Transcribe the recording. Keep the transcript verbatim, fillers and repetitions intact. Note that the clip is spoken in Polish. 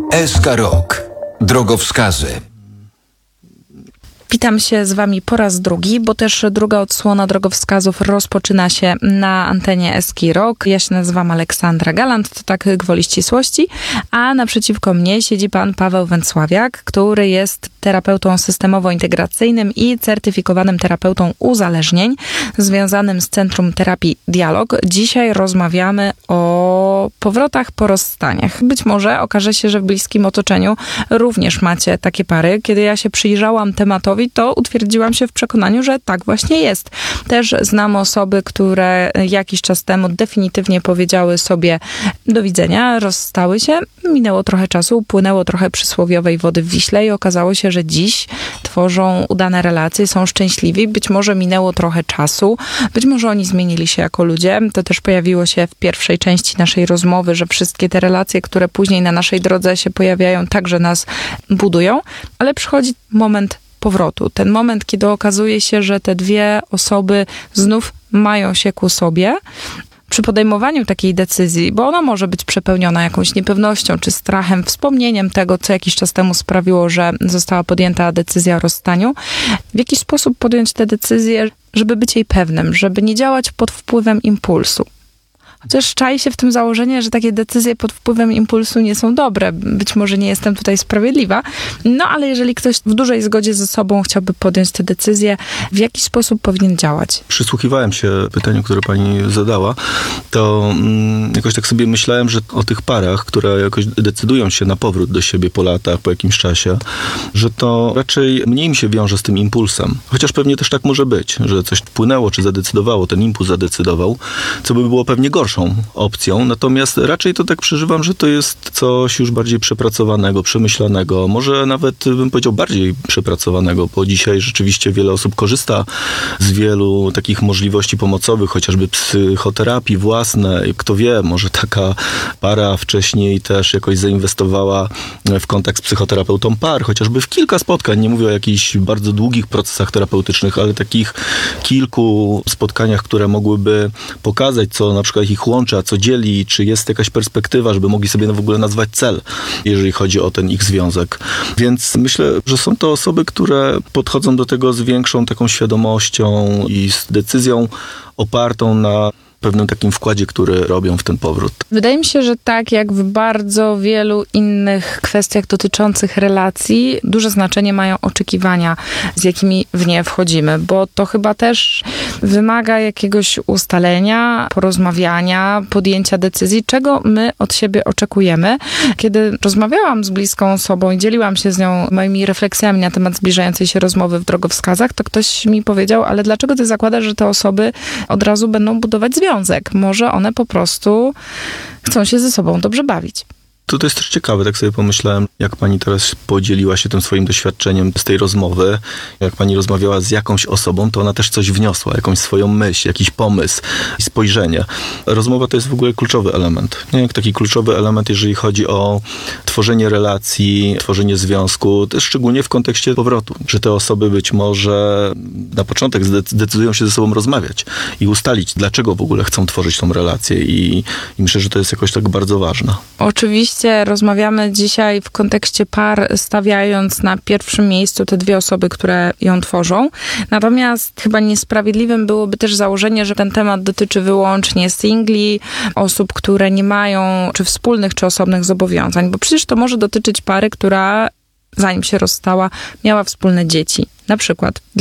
S K Rok. Drogowskazy. Witam się z wami po raz drugi, bo też druga odsłona drogowskazów rozpoczyna się na antenie S K Rok. Ja się nazywam Aleksandra Galant, to tak gwoli ścisłości, a naprzeciwko mnie siedzi pan Paweł Węcławiak, który jest terapeutą systemowo-integracyjnym i certyfikowanym terapeutą uzależnień, związanym z Centrum Terapii Dialog. Dzisiaj rozmawiamy o powrotach po rozstaniach. Być może okaże się, że w bliskim otoczeniu również macie takie pary. Kiedy ja się przyjrzałam tematowi, to utwierdziłam się w przekonaniu, że tak właśnie jest. Też znam osoby, które jakiś czas temu definitywnie powiedziały sobie do widzenia, rozstały się, minęło trochę czasu, upłynęło trochę przysłowiowej wody w Wiśle i okazało się, że dziś tworzą udane relacje, są szczęśliwi. Być może minęło trochę czasu, być może oni zmienili się jako ludzie. To też pojawiło się w pierwszej części naszej rozmowy, że wszystkie te relacje, które później na naszej drodze się pojawiają, także nas budują, ale przychodzi moment powrotu. Ten moment, kiedy okazuje się, że te dwie osoby znów mają się ku sobie. Przy podejmowaniu takiej decyzji, bo ona może być przepełniona jakąś niepewnością czy strachem, wspomnieniem tego, co jakiś czas temu sprawiło, że została podjęta decyzja o rozstaniu, w jaki sposób podjąć tę decyzję, żeby być jej pewnym, żeby nie działać pod wpływem impulsu. Chociaż czai się w tym założenie, że takie decyzje pod wpływem impulsu nie są dobre. Być może nie jestem tutaj sprawiedliwa, no ale jeżeli ktoś w dużej zgodzie ze sobą chciałby podjąć tę decyzję, w jaki sposób powinien działać? Przysłuchiwałem się pytaniu, które pani zadała, to mm, jakoś tak sobie myślałem, że o tych parach, które jakoś decydują się na powrót do siebie po latach, po jakimś czasie, że to raczej mniej mi się wiąże z tym impulsem. Chociaż pewnie też tak może być, że coś wpłynęło, czy zadecydowało, ten impuls zadecydował, co by było pewnie gorsze opcją, natomiast raczej to tak przeżywam, że to jest coś już bardziej przepracowanego, przemyślanego, może nawet bym powiedział bardziej przepracowanego, bo dzisiaj rzeczywiście wiele osób korzysta z wielu takich możliwości pomocowych, chociażby psychoterapii własnej. Kto wie, może taka para wcześniej też jakoś zainwestowała w kontakt z psychoterapeutą par, chociażby w kilka spotkań, nie mówię o jakichś bardzo długich procesach terapeutycznych, ale takich kilku spotkaniach, które mogłyby pokazać, co na przykład ich łączy, a co dzieli, czy jest jakaś perspektywa, żeby mogli sobie w ogóle nazwać cel, jeżeli chodzi o ten ich związek. Więc myślę, że są to osoby, które podchodzą do tego z większą taką świadomością i z decyzją opartą na pewnym takim wkładzie, który robią w ten powrót. Wydaje mi się, że tak jak w bardzo wielu innych kwestiach dotyczących relacji, duże znaczenie mają oczekiwania, z jakimi w nie wchodzimy, bo to chyba też wymaga jakiegoś ustalenia, porozmawiania, podjęcia decyzji, czego my od siebie oczekujemy. Kiedy rozmawiałam z bliską osobą i dzieliłam się z nią moimi refleksjami na temat zbliżającej się rozmowy w drogowskazach, to ktoś mi powiedział, ale dlaczego ty zakładasz, że te osoby od razu będą budować związek? Może one po prostu chcą się ze sobą dobrze bawić. To, to jest też ciekawe, tak sobie pomyślałem, jak pani teraz podzieliła się tym swoim doświadczeniem z tej rozmowy. Jak pani rozmawiała z jakąś osobą, to ona też coś wniosła, jakąś swoją myśl, jakiś pomysł i spojrzenie. Rozmowa to jest w ogóle kluczowy element. Nie? Jak taki kluczowy element, jeżeli chodzi o tworzenie relacji, tworzenie związku, też szczególnie w kontekście powrotu. Że te osoby być może na początek zdecydują się ze sobą rozmawiać i ustalić, dlaczego w ogóle chcą tworzyć tą relację i, i myślę, że to jest jakoś tak bardzo ważne. Oczywiście rozmawiamy dzisiaj w kontekście par, stawiając na pierwszym miejscu te dwie osoby, które ją tworzą. Natomiast chyba niesprawiedliwym byłoby też założenie, że ten temat dotyczy wyłącznie singli, osób, które nie mają czy wspólnych, czy osobnych zobowiązań, bo przecież to może dotyczyć pary, która zanim się rozstała, miała wspólne dzieci. Na przykład